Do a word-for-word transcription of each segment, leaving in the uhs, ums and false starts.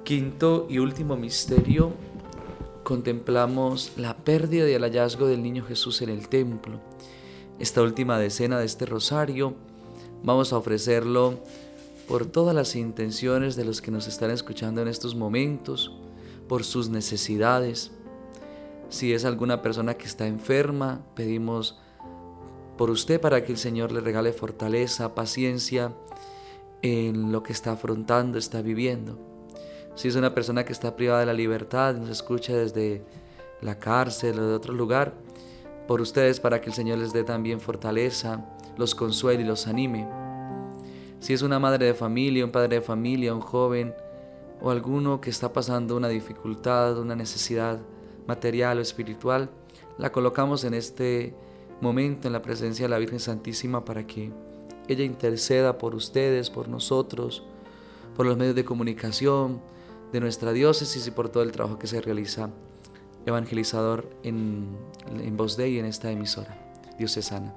Quinto y último misterio, contemplamos la pérdida y el hallazgo del niño Jesús en el templo. Esta última decena de este rosario vamos a ofrecerlo por todas las intenciones de los que nos están escuchando en estos momentos, por sus necesidades. Si es alguna persona que está enferma, pedimos por usted para que el Señor le regale fortaleza, paciencia en lo que está afrontando, está viviendo. Si es una persona que está privada de la libertad, nos escucha desde la cárcel o de otro lugar, por ustedes para que el Señor les dé también fortaleza, los consuele y los anime. Si es una madre de familia, un padre de familia, un joven o alguno que está pasando una dificultad, una necesidad material o espiritual, la colocamos en este momento en la presencia de la Virgen Santísima para que ella interceda por ustedes, por nosotros, por los medios de comunicación de nuestra diócesis y por todo el trabajo que se realiza evangelizador en, en Voz Dei y en esta emisora diocesana.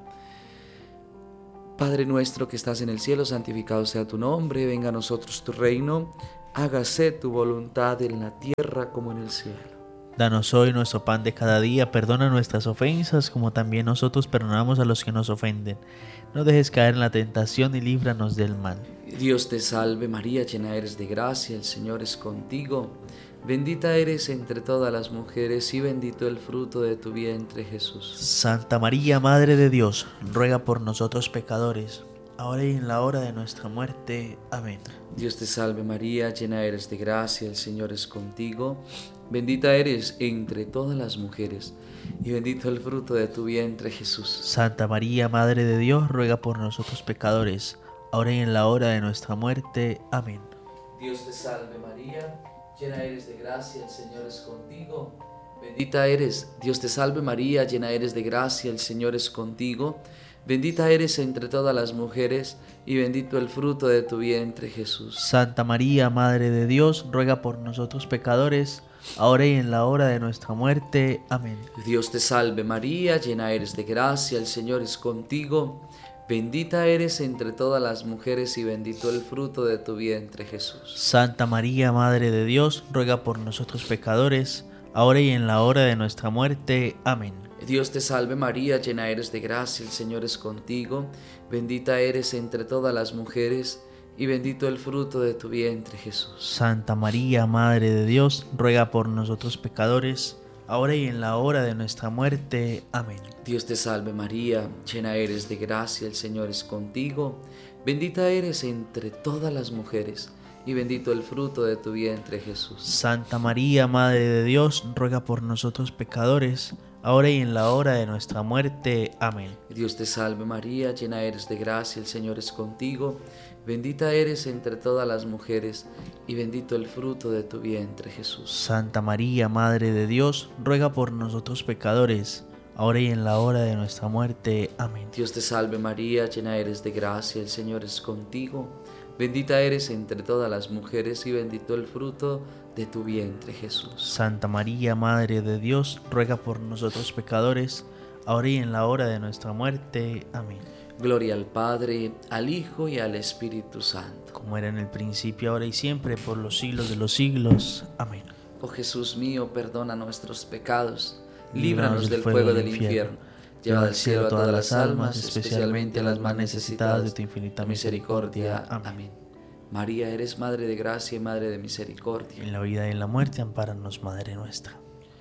Padre nuestro que estás en el cielo, santificado sea tu nombre, venga a nosotros tu reino, hágase tu voluntad en la tierra como en el cielo. Danos hoy nuestro pan de cada día, perdona nuestras ofensas como también nosotros perdonamos a los que nos ofenden. No dejes caer en la tentación y líbranos del mal. Dios te salve María, llena eres de gracia, el Señor es contigo. Bendita eres entre todas las mujeres y bendito el fruto de tu vientre Jesús. Santa María, Madre de Dios, ruega por nosotros pecadores, ahora y en la hora de nuestra muerte. Amén. Dios te salve María, llena eres de gracia, el Señor es contigo. Bendita eres entre todas las mujeres y bendito el fruto de tu vientre Jesús. Santa María, Madre de Dios, ruega por nosotros pecadores, ahora y en la hora de nuestra muerte. Amén. Dios te salve María, llena eres de gracia, el Señor es contigo. Bendita eres, Dios te salve María, llena eres de gracia, el Señor es contigo. Bendita eres entre todas las mujeres y bendito el fruto de tu vientre Jesús. Santa María, Madre de Dios, ruega por nosotros pecadores, ahora y en la hora de nuestra muerte. Amén. Dios te salve María, llena eres de gracia, el Señor es contigo. Bendita eres entre todas las mujeres y bendito el fruto de tu vientre Jesús. Santa María, Madre de Dios, ruega por nosotros pecadores, ahora y en la hora de nuestra muerte. Amén. Dios te salve María, llena eres de gracia, el Señor es contigo. Bendita eres entre todas las mujeres y bendito el fruto de tu vientre Jesús. Santa María, Madre de Dios, ruega por nosotros pecadores, ahora y en la hora de nuestra muerte. Amén. Dios te salve María, llena eres de gracia, el Señor es contigo. Bendita eres entre todas las mujeres y bendito el fruto de tu vientre Jesús. Santa María, Madre de Dios, ruega por nosotros pecadores, ahora y en la hora de nuestra muerte. Amén. Dios te salve María, llena eres de gracia, el Señor es contigo. Bendita eres entre todas las mujeres y bendito el fruto de tu vientre Jesús. Santa María, Madre de Dios, ruega por nosotros pecadores, ahora y en la hora de nuestra muerte. Amén. Dios te salve María, llena eres de gracia, el Señor es contigo. Bendita eres entre todas las mujeres y bendito el fruto de tu vientre Jesús. Santa María, Madre de Dios, ruega por nosotros pecadores, ahora y en la hora de nuestra muerte. Amén. Gloria al Padre, al Hijo y al Espíritu Santo. Como era en el principio, ahora y siempre, por los siglos de los siglos. Amén. Oh Jesús mío, perdona nuestros pecados, líbranos del fuego del infierno, lleva al cielo a todas las almas, especialmente a las más necesitadas de tu infinita misericordia. Amén. María, eres Madre de gracia y Madre de misericordia. En la vida y en la muerte, ampáranos, Madre nuestra.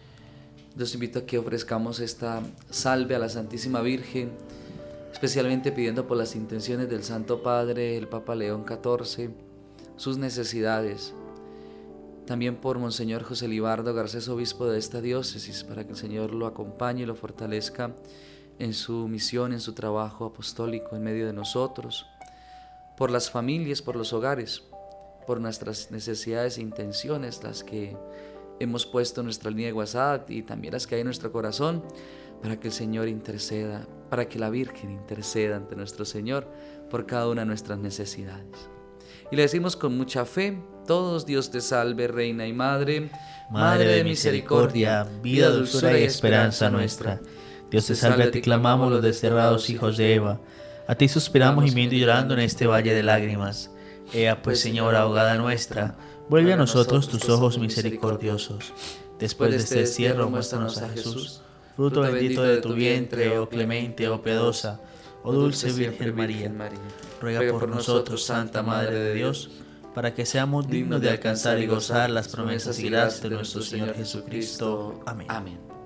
Los invito a que ofrezcamos esta salve a la Santísima Virgen, especialmente pidiendo por las intenciones del Santo Padre, el Papa León catorce, sus necesidades. También por Monseñor José Libardo Garcés, obispo de esta diócesis, para que el Señor lo acompañe y lo fortalezca en su misión, en su trabajo apostólico en medio de nosotros. Por las familias, por los hogares, por nuestras necesidades e intenciones, las que hemos puesto en nuestra línea de WhatsApp y también las que hay en nuestro corazón, para que el Señor interceda, para que la Virgen interceda ante nuestro Señor por cada una de nuestras necesidades. Y le decimos con mucha fe, todos: Dios te salve, Reina y Madre, Madre de misericordia, vida, dulzura y esperanza nuestra. Dios te salve, a ti clamamos los desterrados hijos de Eva. A ti suspiramos gimiendo y llorando en este valle de lágrimas. Ea pues, Señora, abogada nuestra, vuelve a nosotros tus ojos misericordiosos. Después de este destierro, muéstranos a Jesús, fruto bendito de tu vientre, oh clemente, oh piadosa, oh dulce Virgen María. Ruega por nosotros, Santa Madre de Dios, para que seamos dignos de alcanzar y gozar las promesas y gracias de nuestro Señor Jesucristo. Amén. Amén.